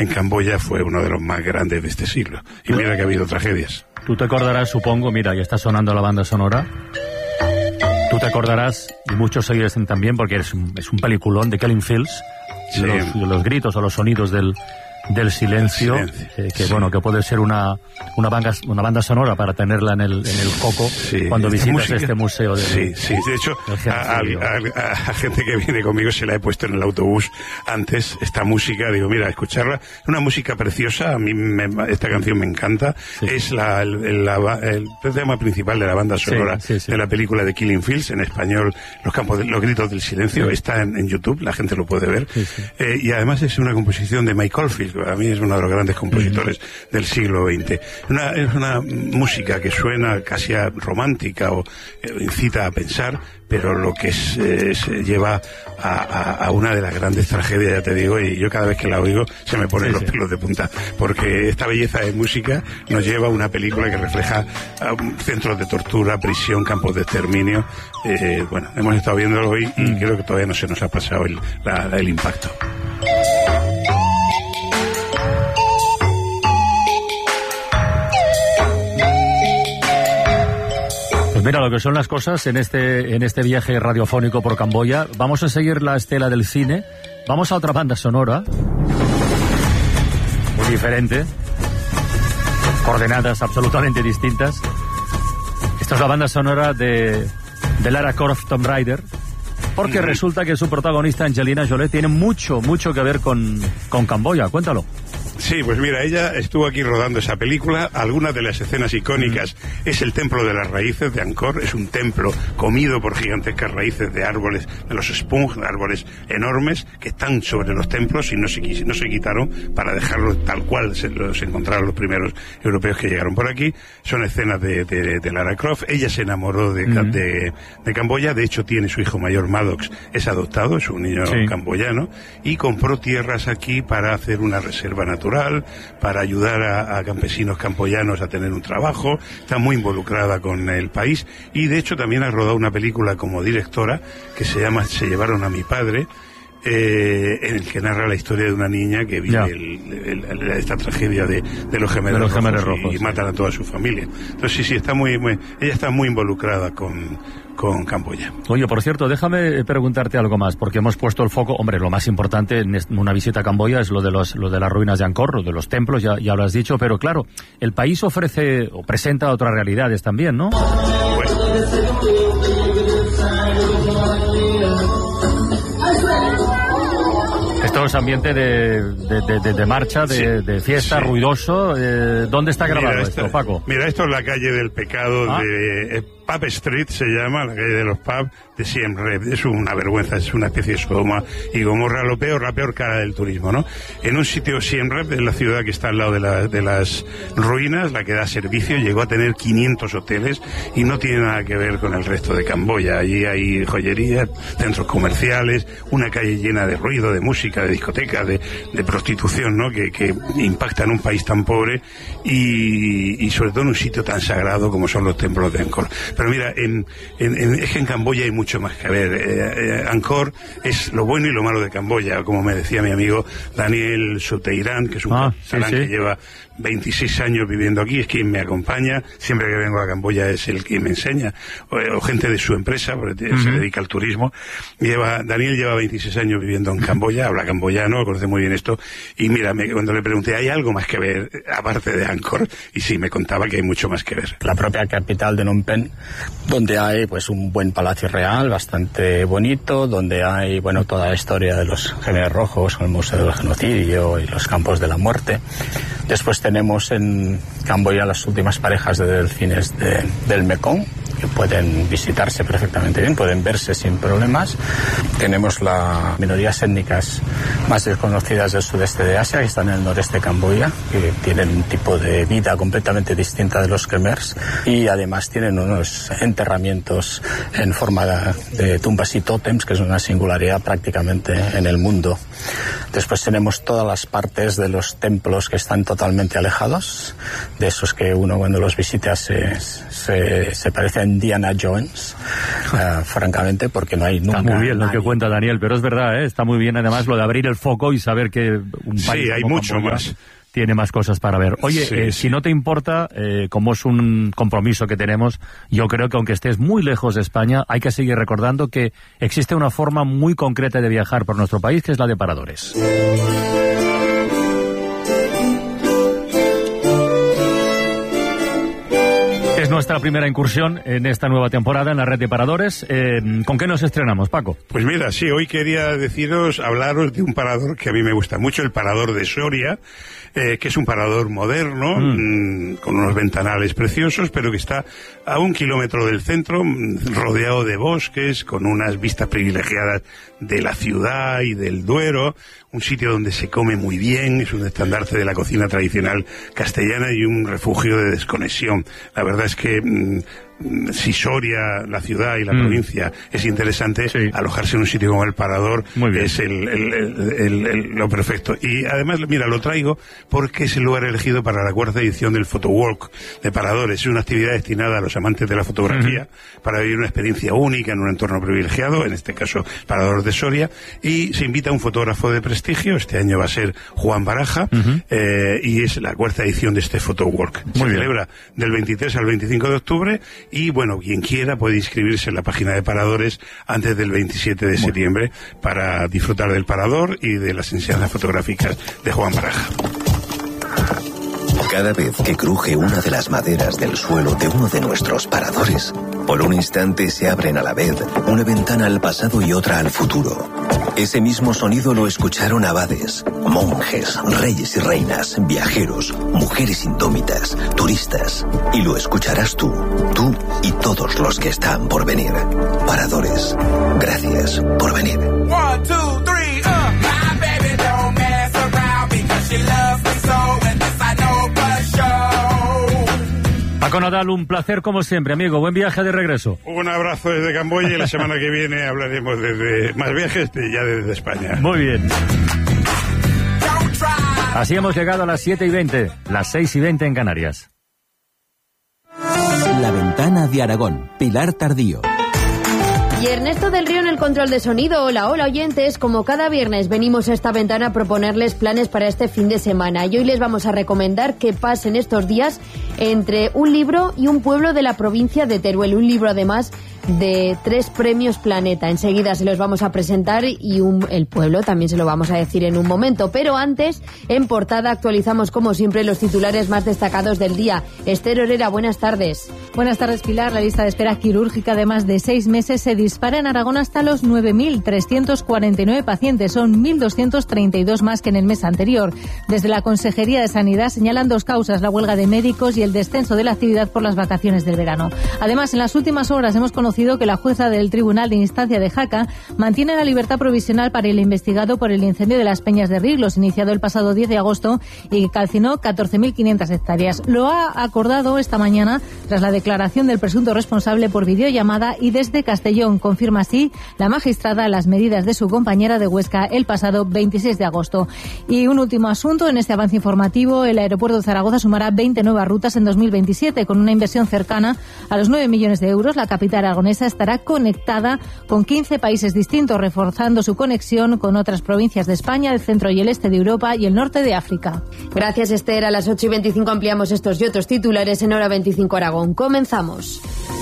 en Camboya fue uno de los más grandes de este siglo. Y mira que ha habido tragedias. Tú te acordarás, supongo, mira, ya está sonando la banda sonora. Tú te acordarás, y muchos seguidores también, porque es un peliculón de Killing Fields, sí. los gritos o los sonidos del silencio, que puede ser una banda sonora para tenerla en el coco cuando visitas música, este museo. De hecho, a gente que viene conmigo se la he puesto en el autobús antes, esta música, digo, mira, escucharla, es una música preciosa, a mí esta canción me encanta, es el tema principal de la banda sonora de la película de Killing Fields, en español, los gritos del silencio, está en YouTube, la gente lo puede ver, y además es una composición de Mike Oldfield. A mí es uno de los grandes compositores del siglo XX. Es una música que suena casi romántica o incita a pensar, pero lo que lleva a una de las grandes tragedias, ya te digo, y yo cada vez que la oigo se me ponen los pelos de punta, porque esta belleza de música nos lleva a una película que refleja centros de tortura, prisión, campos de exterminio. Hemos estado viéndolo hoy y creo que todavía no se nos ha pasado el impacto. Mira lo que son las cosas en este viaje radiofónico por Camboya. Vamos a seguir la estela del cine. Vamos a otra banda sonora muy diferente, coordenadas absolutamente distintas. Esta es la banda sonora de Lara Croft Tomb Raider, porque resulta que su protagonista Angelina Jolie tiene mucho que ver con Camboya. Cuéntalo. Sí, pues mira, ella estuvo aquí rodando esa película. Algunas de las escenas icónicas es el Templo de las Raíces de Angkor. Es un templo comido por gigantescas raíces de árboles, de los spung, árboles enormes que están sobre los templos y no se quitaron para dejarlos tal cual los encontraron los primeros europeos que llegaron por aquí. Son escenas de Lara Croft. Ella se enamoró de Camboya. De hecho, tiene su hijo mayor, Maddox, es adoptado, es un niño camboyano, y compró tierras aquí para hacer una reserva natural, para ayudar a campesinos camboyanos a tener un trabajo. Está muy involucrada con el país y de hecho también ha rodado una película como directora que se llama Se llevaron a mi padre, en el que narra la historia de una niña que vive esta tragedia de los gemelos rojos y matan a toda su familia. Entonces sí, ella está muy involucrada con Camboya. Oye, por cierto, déjame preguntarte algo más, porque hemos puesto el foco, hombre, lo más importante en una visita a Camboya es lo de las ruinas de Angkor, lo de los templos, ya lo has dicho, pero claro, el país ofrece o presenta otras realidades también, ¿no? Esto es ambiente de marcha, de fiesta, ruidoso. ¿Dónde está grabado esto, Paco? Mira, esto es la calle del pecado de Pub Street, se llama, la calle de los pubs de Siem Reap. Es una vergüenza, es una especie de Sodoma y Gomorra, la peor cara del turismo, ¿no? En un sitio, Siem Reap, es la ciudad que está al lado de las ruinas, la que da servicio, llegó a tener 500 hoteles y no tiene nada que ver con el resto de Camboya. Allí hay joyerías, centros comerciales, una calle llena de ruido, de música, de discotecas, de prostitución, ¿no? Que impacta en un país tan pobre y sobre todo en un sitio tan sagrado como son los templos de Angkor. Pero mira, es que en Camboya hay mucho más que ver. Angkor es lo bueno y lo malo de Camboya, como me decía mi amigo Daniel Soteirán, que es un catalán que lleva 26 años viviendo aquí, es quien me acompaña, siempre que vengo a Camboya es el que me enseña, o gente de su empresa, porque se dedica al turismo. Daniel lleva 26 años viviendo en Camboya, habla camboyano, conoce muy bien esto, y mira, cuando le pregunté, ¿hay algo más que ver aparte de Angkor? Y sí, me contaba que hay mucho más que ver. La propia capital de Phnom Penh, donde hay pues un buen palacio real, bastante bonito, donde hay toda la historia de los Khmer Rojos, el Museo del Genocidio y los campos de la muerte. Después tenemos en Camboya las últimas parejas de delfines del Mekong, que pueden visitarse perfectamente bien, pueden verse sin problemas. Tenemos las minorías étnicas más desconocidas del sudeste de Asia, que están en el noreste de Camboya, que tienen un tipo de vida completamente distinta de los Khmers, y además tienen unos enterramientos en forma de tumbas y tótems, que es una singularidad prácticamente en el mundo. Después tenemos todas las partes de los templos que están totalmente alejados, de esos que uno cuando los visita se parece a Indiana Jones, francamente, porque no hay nunca... Está muy bien lo que cuenta Daniel, pero es verdad, está muy bien además lo de abrir el foco y saber que un país hay mucho más. Tiene más cosas para ver. Oye, si no te importa, como es un compromiso que tenemos, yo creo que aunque estés muy lejos de España, hay que seguir recordando que existe una forma muy concreta de viajar por nuestro país, que es la de paradores. Es nuestra primera incursión en esta nueva temporada en la red de paradores. ¿Con qué nos estrenamos, Paco? Pues mira, sí, hoy quería hablaros de un parador que a mí me gusta mucho, el parador de Soria, que es un parador moderno, con unos ventanales preciosos, pero que está a 1 kilómetro del centro, rodeado de bosques, con unas vistas privilegiadas de la ciudad y del Duero, un sitio donde se come muy bien, es un estandarte de la cocina tradicional castellana y un refugio de desconexión. La verdad es que si Soria, la ciudad y la provincia es interesante, alojarse en un sitio como el Parador es lo perfecto. Y además, mira, lo traigo porque es el lugar elegido para la 4ª edición del Photowalk de Paradores. Es una actividad destinada a los amantes de la fotografía para vivir una experiencia única en un entorno privilegiado, en este caso Parador de Soria, y se invita a un fotógrafo de prestigio. Este año va a ser Juan Baraja, y es la 4ª edición de este Photowalk. Se celebra del 23 al 25 de octubre y, bueno, quien quiera puede inscribirse en la página de Paradores antes del 27 de septiembre para disfrutar del Parador y de las enseñanzas fotográficas de Juan Baraja. Cada vez que cruje una de las maderas del suelo de uno de nuestros paradores, por un instante se abren a la vez una ventana al pasado y otra al futuro. Ese mismo sonido lo escucharon abades, monjes, reyes y reinas, viajeros, mujeres indómitas, turistas. Y lo escucharás tú y todos los que están por venir. Paradores, gracias por venir. 1, 2, 3, my baby don't mess around because she loves me so, and this I know for sure. Paco Nadal, un placer como siempre, amigo. Buen viaje de regreso. Un abrazo desde Camboya y la semana que viene hablaremos de más viajes ya desde España. Muy bien. Así hemos llegado a las 7:20, las 6:20 en Canarias. La Ventana de Aragón, Pilar Tardío. Y Ernesto del Río en el control de sonido. Hola oyentes, como cada viernes venimos a esta ventana a proponerles planes para este fin de semana y hoy les vamos a recomendar que pasen estos días entre un libro y un pueblo de la provincia de Teruel, un libro además de 3 premios Planeta. Enseguida se los vamos a presentar y el pueblo también se lo vamos a decir en un momento, pero antes en portada actualizamos como siempre los titulares más destacados del día. Esther Herrera, buenas tardes. Buenas tardes, Pilar. La lista de espera quirúrgica de más de 6 meses se dispara en Aragón hasta los 9.349 pacientes. Son 1.232 más que en el mes anterior. Desde la Consejería de Sanidad señalan 2 causas, la huelga de médicos y el descenso de la actividad por las vacaciones del verano. Además, en las últimas horas hemos conocido que la jueza del Tribunal de Instancia de Jaca mantiene la libertad provisional para el investigado por el incendio de las Peñas de Riglos, iniciado el pasado 10 de agosto y que calcinó 14.500 hectáreas. Lo ha acordado esta mañana tras la declaración del presunto responsable por videollamada y desde Castellón. Confirma así la magistrada las medidas de su compañera de Huesca el pasado 26 de agosto. Y un último asunto en este avance informativo: el aeropuerto de Zaragoza sumará 20 nuevas rutas en 2027 con una inversión cercana a los 9 millones de euros. La capital aragonesa estará conectada con 15 países distintos, reforzando su conexión con otras provincias de España, el centro y el este de Europa y el norte de África. Gracias, Esther. A las 8:25 ampliamos estos y otros titulares en Hora 25 Aragón. Comenzamos.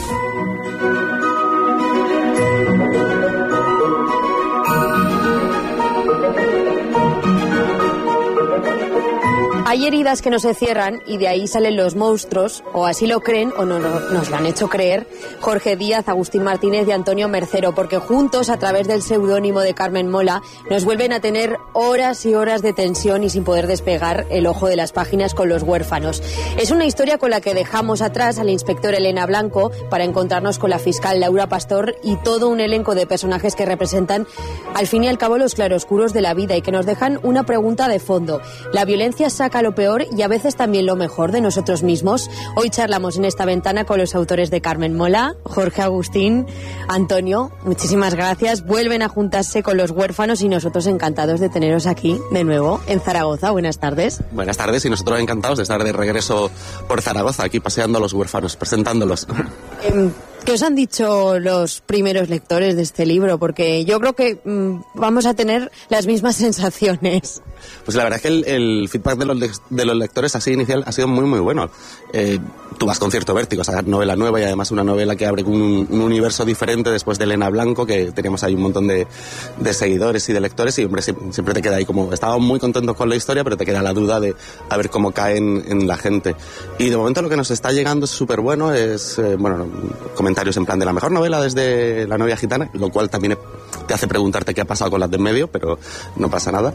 Hay heridas que no se cierran y de ahí salen los monstruos, o así lo creen o no nos lo han hecho creer Jorge Díaz, Agustín Martínez y Antonio Mercero, porque juntos, a través del seudónimo de Carmen Mola, nos vuelven a tener horas y horas de tensión y sin poder despegar el ojo de las páginas con Los huérfanos. Es una historia con la que dejamos atrás al inspector Elena Blanco para encontrarnos con la fiscal Laura Pastor y todo un elenco de personajes que representan al fin y al cabo los claroscuros de la vida y que nos dejan una pregunta de fondo. ¿La violencia saca saca lo peor y a veces también lo mejor de nosotros mismos. Hoy charlamos en esta ventana con los autores de Carmen Mola, Jorge Agustín, Antonio, muchísimas gracias. Vuelven a juntarse con Los Huérfanos y nosotros encantados de teneros aquí de nuevo en Zaragoza. Buenas tardes. Buenas tardes, y nosotros encantados de estar de regreso por Zaragoza, aquí paseando a Los Huérfanos, presentándolos. ¿Qué os han dicho los primeros lectores de este libro? Porque yo creo que vamos a tener las mismas sensaciones. Pues la verdad es que el feedback de los lectores así inicial ha sido muy muy bueno. Tú vas con cierto vértigo a sacar novela nueva, y además una novela que abre un universo diferente después de Elena Blanco, que teníamos ahí un montón de seguidores y de lectores, y hombre, siempre te queda ahí como... Estábamos muy contentos con la historia, pero te queda la duda de a ver cómo cae en la gente. Y de momento lo que nos está llegando es súper bueno, es comentarios en plan de la mejor novela desde La novia gitana, lo cual también te hace preguntarte qué ha pasado con las de en medio, pero no pasa nada.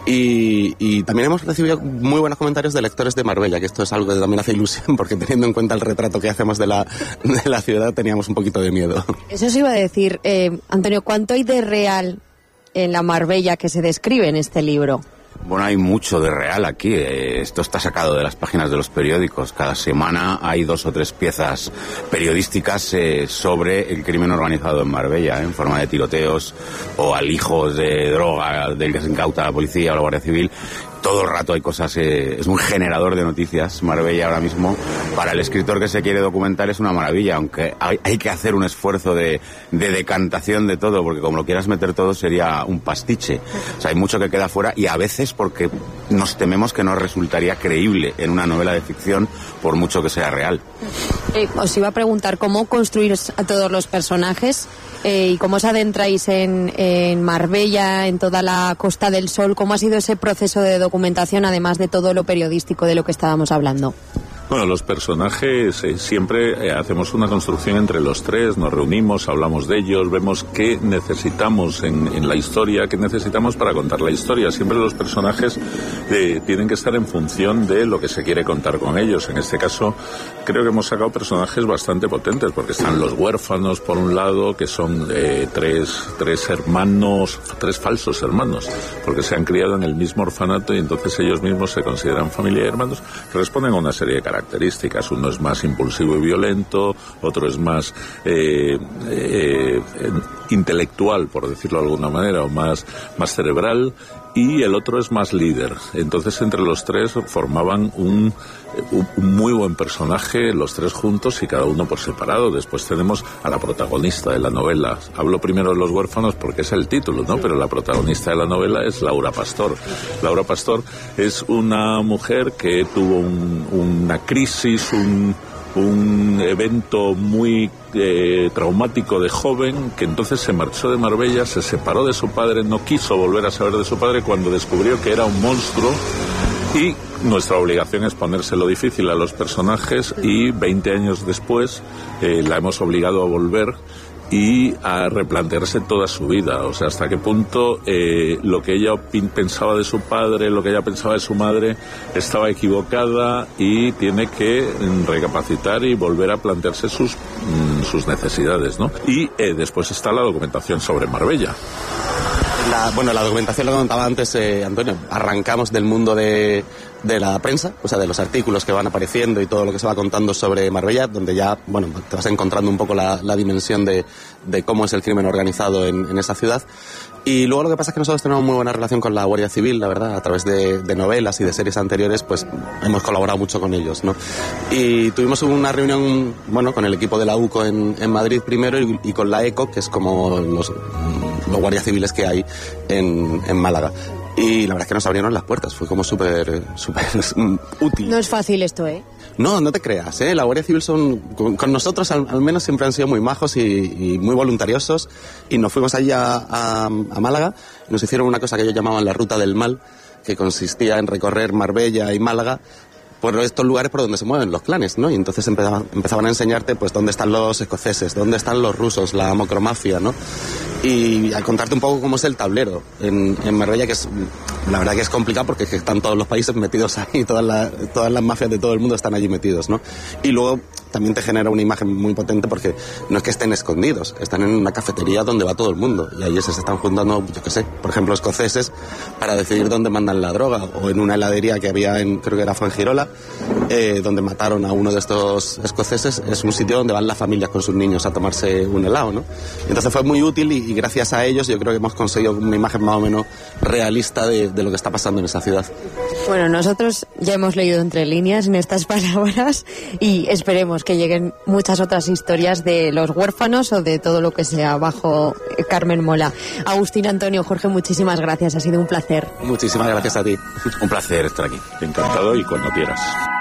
Y también hemos recibido muy buenos comentarios de lectores de Marbella, que esto es algo que también hace ilusión, porque teniendo en cuenta el retrato que hacemos de la ciudad, teníamos un poquito de miedo. Eso os iba a decir, Antonio, ¿cuánto hay de real en la Marbella que se describe en este libro? Bueno, hay mucho de real aquí. Esto está sacado de las páginas de los periódicos. Cada semana hay 2 o 3 piezas periodísticas sobre el crimen organizado en Marbella, en forma de tiroteos o alijos de droga del que se incauta la policía o la Guardia Civil. Todo el rato hay cosas, es un generador de noticias. Marbella ahora mismo, para el escritor que se quiere documentar, es una maravilla, aunque hay que hacer un esfuerzo de decantación de todo, porque como lo quieras meter todo sería un pastiche. O sea, hay mucho que queda fuera, y a veces porque nos tememos que no resultaría creíble en una novela de ficción, por mucho que sea real. Os iba a preguntar cómo construir a todos los personajes y cómo os adentráis en Marbella, en toda la Costa del Sol. ¿Cómo ha sido ese proceso de documentación, además de todo lo periodístico de lo que estábamos hablando? Bueno, los personajes siempre hacemos una construcción entre los tres, nos reunimos, hablamos de ellos, vemos qué necesitamos en la historia, qué necesitamos para contar la historia. Siempre los personajes tienen que estar en función de lo que se quiere contar con ellos. En este caso, creo que hemos sacado personajes bastante potentes, porque están los huérfanos, por un lado, que son tres hermanos, 3 falsos hermanos, porque se han criado en el mismo orfanato y entonces ellos mismos se consideran familia y hermanos, que responden a una serie de características. Uno es más impulsivo y violento, otro es más intelectual, por decirlo de alguna manera, o más cerebral, y el otro es más líder. Entonces, entre los 3 formaban un muy buen personaje, los 3 juntos y cada uno por separado. Después tenemos a la protagonista de la novela. Hablo primero de Los Huérfanos porque es el título, ¿no? Pero la protagonista de la novela es Laura Pastor. Laura Pastor es una mujer que tuvo una crisis, un evento muy traumático de joven, que entonces se marchó de Marbella, se separó de su padre, no quiso volver a saber de su padre cuando descubrió que era un monstruo, y nuestra obligación es ponérselo difícil a los personajes, y 20 años después la hemos obligado a volver y a replantearse toda su vida, o sea, hasta qué punto lo que ella pensaba de su padre, lo que ella pensaba de su madre, estaba equivocada, y tiene que recapacitar y volver a plantearse sus necesidades, ¿no? Y después está la documentación sobre Marbella. La documentación, lo contaba antes Antonio, arrancamos del mundo de la prensa, o sea, de los artículos que van apareciendo y todo lo que se va contando sobre Marbella, donde ya, te vas encontrando un poco la dimensión de cómo es el crimen organizado en esa ciudad. Y luego lo que pasa es que nosotros tenemos muy buena relación con la Guardia Civil, la verdad, a través de novelas y de series anteriores, pues hemos colaborado mucho con ellos, ¿no? Y tuvimos una reunión, con el equipo de la UCO en Madrid primero, y con la ECO, que es como los guardias civiles que hay en Málaga. Y la verdad es que nos abrieron las puertas, fue como súper útil. No es fácil esto, ¿eh? No te creas, La Guardia Civil con nosotros al menos siempre han sido muy majos y muy voluntariosos, y nos fuimos allí a Málaga, y nos hicieron una cosa que ellos llamaban la Ruta del Mal, que consistía en recorrer Marbella y Málaga por estos lugares por donde se mueven los clanes, ¿no? Y entonces empezaban a enseñarte pues dónde están los escoceses, dónde están los rusos, la mocromafia, ¿no? Y a contarte un poco cómo es el tablero en Marbella, que es la verdad que es complicado porque es que están todos los países metidos ahí, todas las mafias de todo el mundo están allí metidos, ¿no? Y luego también te genera una imagen muy potente porque no es que estén escondidos, están en una cafetería donde va todo el mundo y ahí se están juntando, yo qué sé, por ejemplo, escoceses para decidir dónde mandan la droga, o en una heladería que había creo que era Fuengirola, donde mataron a uno de estos escoceses, es un sitio donde van las familias con sus niños a tomarse un helado, ¿no? Entonces fue muy útil y gracias a ellos yo creo que hemos conseguido una imagen más o menos realista de lo que está pasando en esa ciudad. Bueno, nosotros ya hemos leído entre líneas en estas palabras y esperemos que lleguen muchas otras historias de los huérfanos o de todo lo que sea bajo Carmen Mola. Agustín, Antonio, Jorge, muchísimas gracias, ha sido un placer. Muchísimas gracias a ti. Un placer estar aquí. Encantado y cuando quieras.